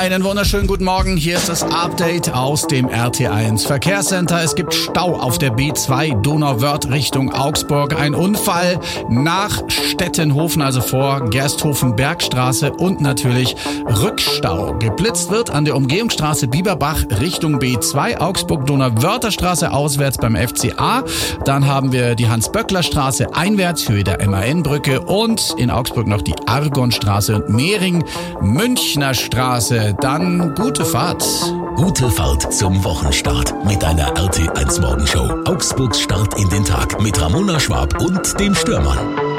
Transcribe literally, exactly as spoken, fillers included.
Einen wunderschönen guten Morgen. Hier ist das Update aus dem R T eins Verkehrscenter. Es gibt Stau auf der B zwei Donauwörth Richtung Augsburg. Ein Unfall nach Stettenhofen, also vor Gersthofen-Bergstraße und natürlich Rückstau. Geblitzt wird an der Umgehungsstraße Bieberbach Richtung B zwei, Augsburg-Donauwörther Straße auswärts beim F C A. Dann haben wir die Hans-Böckler-Straße einwärts, Höhe der M A N-Brücke und in Augsburg noch die Argonstraße und Mehring-Münchner Straße. Dann gute Fahrt. Gute Fahrt zum Wochenstart mit einer R T eins Morgenshow. Augsburgs Start in den Tag mit Ramona Schwab und dem Stürmann.